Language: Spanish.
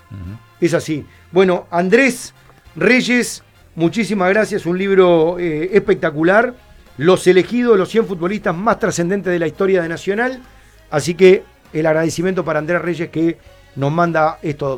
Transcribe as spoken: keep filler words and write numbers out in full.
Uh-huh. Es así. Bueno, Andrés Reyes, muchísimas gracias. Un libro eh, espectacular. Los elegidos, los cien futbolistas más trascendentes de la historia de Nacional. Así que el agradecimiento para Andrés Reyes que nos manda esto.